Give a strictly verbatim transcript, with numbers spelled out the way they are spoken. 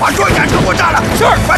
把装甲车给我炸了！ 是。